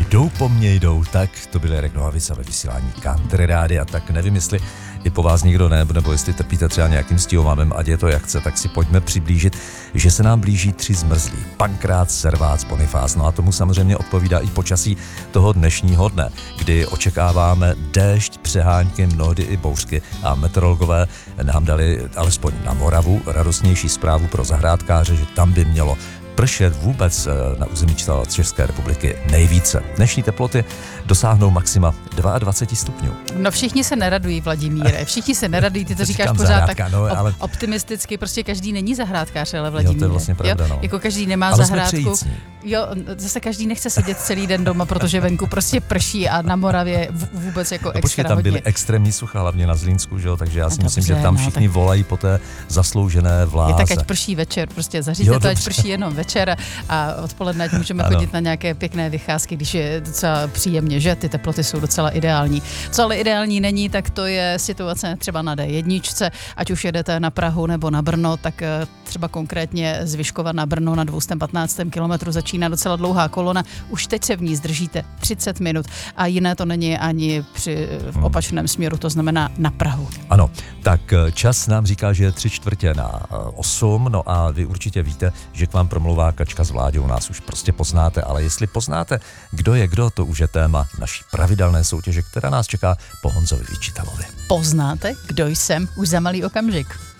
Jdou po mně, jdou, tak to byly Rick Nohavica ve vysílání Country Rádia, tak nevím, jestli i po vás nikdo ne, nebo jestli trpíte třeba nějakým stíhovámem, ať je to jak chce, tak si pojďme přiblížit, že se nám blíží 3 zmrzlí. Pankrát, Servác, Bonifác, no a tomu samozřejmě odpovídá i počasí toho dnešního dne, kdy očekáváme déšť, přehánky, mnohdy i bouřky a meteorologové nám dali alespoň na Moravu radostnější zprávu pro zahrádkáře, že tam by mělo pršet vůbec na území České republiky nejvíce. Dnešní teploty dosáhnou maxima 22 stupňů. No všichni se neradují, Vladimíre, všichni se neradují, ty to říkáš pořád tak ale optimisticky, prostě každý není zahrádkář, ale Vladimíre. Jo, to je vlastně pravda, no. Jako každý nemá ale zahrádku. Jo, zase každý nechce sedět celý den doma, protože venku prostě prší a na Moravě vůbec jako extra počkej, tam byly hodně. extrémní sucha, hlavně na Zlínsku, že jo, takže já si myslím, že tam všichni volají po té zasloužené vláze. Je tak, ať prší večer, prostě zaříďte to, ať prší jenom večer a odpoledne ať můžeme chodit na nějaké pěkné vycházky, když je docela příjemně, že ty teploty jsou docela ideální. Co ale ideální není, tak to je situace třeba na D1, ať už jedete na Prahu nebo na Brno, tak třeba konkrétně z Vyškova na Brno na 215. kilometru začíná docela dlouhá kolona. Už teď se v ní zdržíte 30 minut a jiné to není ani v opačném směru, to znamená na Prahu. Ano, tak čas nám říká, že je 7:45, no a vy určitě víte, že k vám promluvá Kačka s Vláďou, nás už prostě poznáte, ale jestli poznáte, kdo je kdo, to už je téma naší pravidelné soutěže, která nás čeká po Honzovi Vyčítalovi. Poznáte, kdo jsem už za malý okamžik.